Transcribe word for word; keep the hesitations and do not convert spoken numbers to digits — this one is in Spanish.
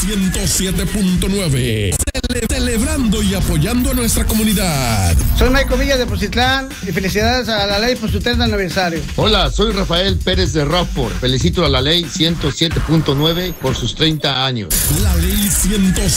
ciento siete punto nueve. Cele celebrando y apoyando a nuestra comunidad. Soy Michael Villa de Poncitlán y felicidades a la ley por su treinta aniversario. Hola, soy Rafael Pérez de Rockford. Felicito a la ley ciento siete punto nueve por sus treinta años. La ley ciento